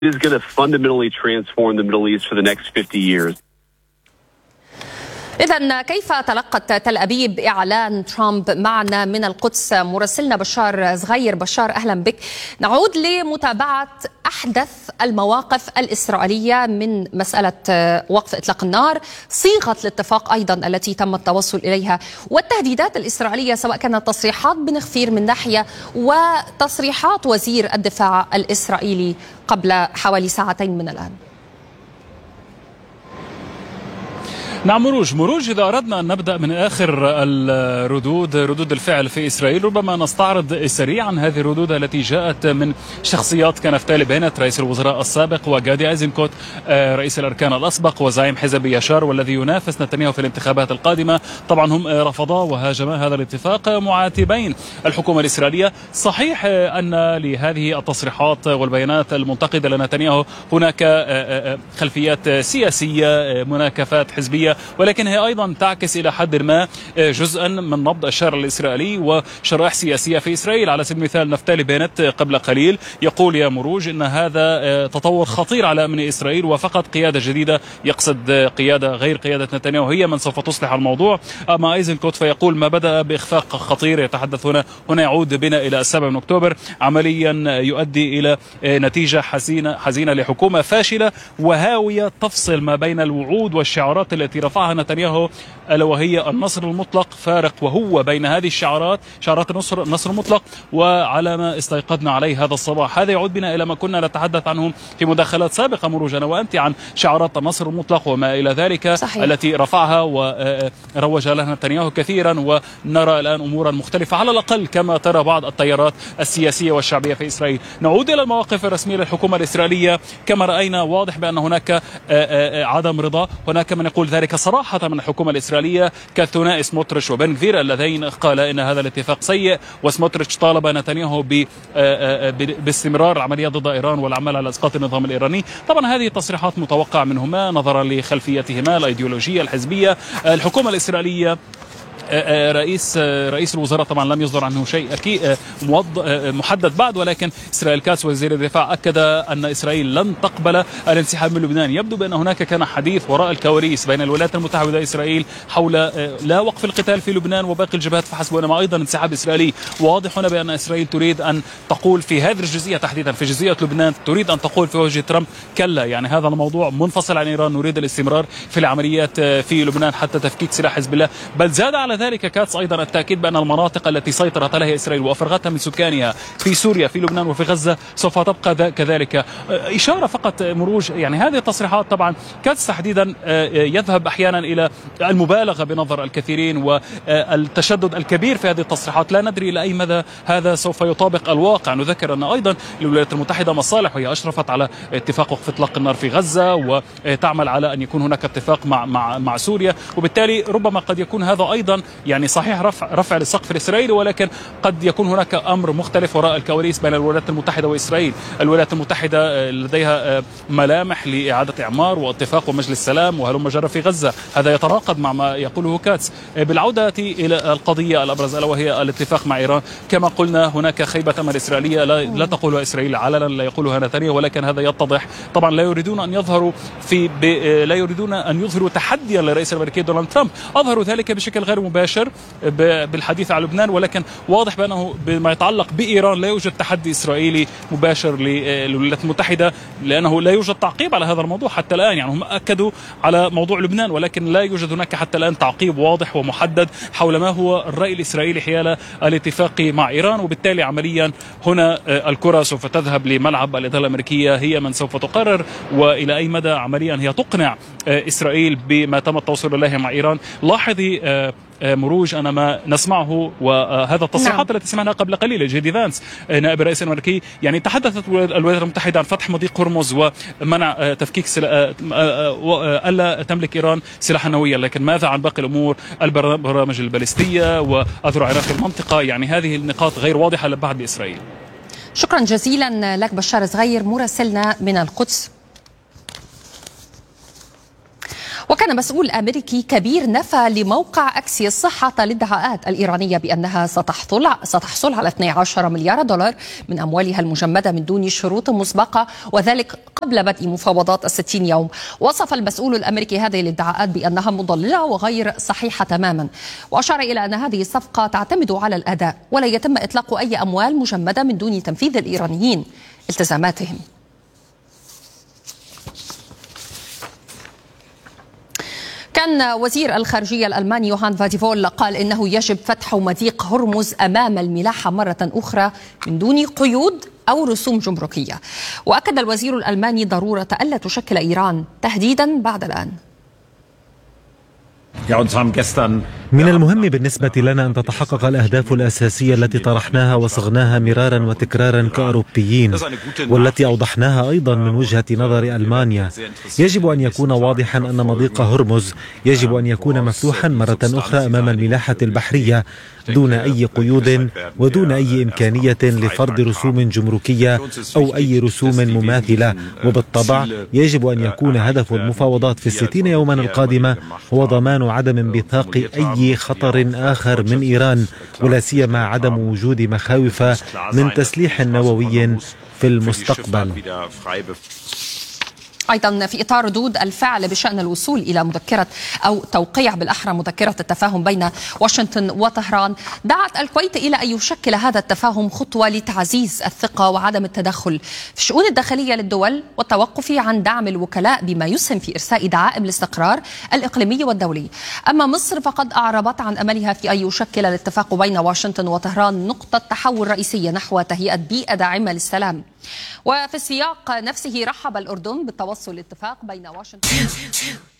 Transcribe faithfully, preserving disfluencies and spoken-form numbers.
is going to fundamentally transform the Middle East for the next fifty years. إذن كيف تلقت تل أبيب إعلان ترامب؟ معنا من القدس مراسلنا بشار زغير. بشار، أهلا بك. نعود لمتابعة أحدث المواقف الإسرائيلية من مسألة وقف إطلاق النار، صيغة الاتفاق أيضا التي تم التوصل إليها، والتهديدات الإسرائيلية سواء كانت تصريحات بن غفير من ناحية وتصريحات وزير الدفاع الإسرائيلي قبل حوالي ساعتين من الآن. نعم مروج مروج إذا أردنا أن نبدأ من آخر الردود ردود الفعل في إسرائيل، ربما نستعرض سريعا هذه الردود التي جاءت من شخصيات كنفتالي بنت رئيس الوزراء السابق، وجادي أيزنكوت رئيس الأركان الأسبق وزعيم حزب يشار والذي ينافس نتنياهو في الانتخابات القادمة. طبعا هم رفضا وهاجما هذا الاتفاق معاتبين الحكومة الإسرائيلية. صحيح أن لهذه التصريحات والبيانات المنتقدة لنتنياهو هناك خلفيات سياسية، مناكفات حزبية، ولكن هي أيضا تعكس إلى حد ما جزءا من نبض الشارع الإسرائيلي وشرائح سياسية في إسرائيل. على سبيل المثال نفتالي بنت قبل قليل يقول يا مروج إن هذا تطور خطير على أمن إسرائيل، وفقط قيادة جديدة، يقصد قيادة غير قيادة نتنياهو، هي من سوف تصلح الموضوع. أما أيزنكوت فيقول ما بدأ بإخفاق خطير، يتحدث هنا هنا يعود بنا إلى السابع من أكتوبر، عمليا يؤدي إلى نتيجة حزينة حزينة لحكومة فاشلة وهاوية تفصل ما بين الوعود والشعارات التي رفعها نتنياهو، ألا وهي النصر المطلق. فارق وهو بين هذه الشعارات، شعارات النصر النصر المطلق، وعلى ما استيقظنا عليه هذا الصباح. هذا يعود بنا إلى ما كنا نتحدث عنه في مداخلات سابقة مروج أنا وأنت عن شعارات النصر المطلق وما إلى ذلك. صحيح. التي رفعها وروج لها نتنياهو كثيرا، ونرى الآن أمورا مختلفة على الأقل كما ترى بعض التيارات السياسية والشعبية في إسرائيل. نعود إلى المواقف الرسمية للحكومة الإسرائيلية. كما رأينا واضح بأن هناك عدم رضا، هناك من يقول ذلك صراحة من الحكومة الإسرائيلية كالثنائي سموتريتش وبن غفير اللذين قال إن هذا الاتفاق سيء، وسموتريتش طالب نتنياهو باستمرار العمليات ضد إيران والعمل على إسقاط النظام الإيراني. طبعا هذه تصريحات متوقعة منهما نظرا لخلفيتهما الأيديولوجية الحزبية. الحكومة الإسرائيلية رئيس رئيس الوزراء طبعا لم يصدر عنه شيء أكيد محدد بعد، ولكن إسرائيل كاتس وزير الدفاع أكد أن إسرائيل لن تقبل الانسحاب من لبنان. يبدو بأن هناك كان حديث وراء الكواليس بين الولايات المتحدة وإسرائيل حول لا وقف القتال في لبنان وباقي الجبهات فحسب، وإنما أيضا انسحاب إسرائيلي. واضح هنا بأن إسرائيل تريد أن تقول في هذه الجزئية تحديدا في جزئية لبنان، تريد أن تقول في وجه ترامب كلا، يعني هذا الموضوع منفصل عن إيران، نريد الاستمرار في العمليات في لبنان حتى تفكيك سلاح حزب الله. بل زاد على ذلك كاتس أيضا التأكيد بأن المناطق التي سيطرت عليها إسرائيل وأفرغتها من سكانها في سوريا في لبنان وفي غزة سوف تبقى كذلك. إشارة فقط مروج، يعني هذه التصريحات طبعا كاتس تحديدا يذهب أحيانا إلى المبالغة بنظر الكثيرين والتشدد الكبير في هذه التصريحات. لا ندري إلى أي مدى هذا سوف يطابق الواقع. نذكر أن أيضا الولايات المتحدة مصالح، وهي أشرفت على اتفاق وقف إطلاق النار في غزة وتعمل على أن يكون هناك اتفاق مع مع مع سوريا، وبالتالي ربما قد يكون هذا أيضا يعني صحيح رفع رفع للسقف الإسرائيلي، ولكن قد يكون هناك أمر مختلف وراء الكواليس بين الولايات المتحدة وإسرائيل. الولايات المتحدة لديها ملامح لإعادة إعمار واتفاق ومجلس سلام وهلم جرى في غزة، هذا يتناقض مع ما يقوله كاتس. بالعودة إلى القضية الأبرز ألا وهي الاتفاق مع إيران، كما قلنا هناك خيبة أمل إسرائيلية لا, لا تقولها إسرائيل علنا، لا يقولها نتنياهو، ولكن هذا يتضح. طبعا لا يريدون أن يظهروا في لا يريدون أن يظهروا تحديا للرئيس الأمريكي دونالد ترامب، أظهروا ذلك بشكل غير مباشر بالحديث عن لبنان، ولكن واضح بأنه بما يتعلق بإيران لا يوجد تحدي إسرائيلي مباشر للولايات المتحدة، لأنه لا يوجد تعقيب على هذا الموضوع حتى الآن. يعني هم أكدوا على موضوع لبنان، ولكن لا يوجد هناك حتى الآن تعقيب واضح ومحدد حول ما هو الرأي الإسرائيلي حيال الاتفاق مع إيران. وبالتالي عمليا هنا الكرة سوف تذهب لملعب الإدارة الأمريكية، هي من سوف تقرر وإلى أي مدى عمليا هي تقنع إسرائيل بما تم التوصل إليه مع إيران. لاحظي مروج أنا ما نسمعه وهذا التصريحات نعم. التي سمعناها قبل قليل. جيدي فانس نائب الرئيس الأمريكي يعني تحدثت الولايات المتحدة عن فتح مضيق هرمز ومنع تفكيك سلا... ألا تملك إيران سلاحا نوويا، لكن ماذا عن باقي الأمور، البرامج البالستية وأذرع عراق في المنطقة؟ يعني هذه النقاط غير واضحة بعد بإسرائيل. شكرا جزيلا لك بشار زغير مراسلنا من القدس. وكان مسؤول أمريكي كبير نفى لموقع أكسيوس صحة الادعاءات الإيرانية بأنها ستحصل ستحصل على اثني عشر مليار دولار من أموالها المجمدة من دون شروط مسبقة، وذلك قبل بدء مفاوضات الستين يوم. وصف المسؤول الأمريكي هذه الادعاءات بأنها مضللة وغير صحيحة تماما، وأشار إلى أن هذه الصفقة تعتمد على الأداء ولا يتم إطلاق أي أموال مجمدة من دون تنفيذ الإيرانيين التزاماتهم. كان وزير الخارجية الألماني يوهان فاديفول قال إنه يجب فتح مضيق هرمز أمام الملاحة مرة أخرى من دون قيود أو رسوم جمركية. وأكد الوزير الألماني ضرورة ألا تشكل إيران تهديدا بعد الآن. من المهم بالنسبة لنا أن تتحقق الأهداف الأساسية التي طرحناها وصغناها مرارا وتكرارا كأوروبيين، والتي أوضحناها أيضا من وجهة نظر ألمانيا. يجب أن يكون واضحا أن مضيق هرمز يجب أن يكون مفتوحا مرة أخرى أمام الملاحة البحرية دون أي قيود ودون أي إمكانية لفرض رسوم جمركية أو أي رسوم مماثلة. وبالطبع يجب أن يكون هدف المفاوضات في الستين يوما القادمة هو ضمان عدم انبثاق أي خطر آخر من إيران، ولا سيما عدم وجود مخاوف من تسليح نووي في المستقبل. أيضا في إطار ردود الفعل بشأن الوصول إلى مذكرة أو توقيع بالأحرى مذكرة التفاهم بين واشنطن وطهران، دعت الكويت إلى أن يشكل هذا التفاهم خطوة لتعزيز الثقة وعدم التدخل في الشؤون الداخلية للدول والتوقف عن دعم الوكلاء بما يسهم في إرساء دعائم الاستقرار الإقليمي والدولي. أما مصر فقد أعربت عن أملها في أن يشكل الاتفاق بين واشنطن وطهران نقطة تحول رئيسية نحو تهيئة بيئة داعمة للسلام. وفي السياق نفسه رحب الأردن بالتوصل لاتفاق بين واشنطن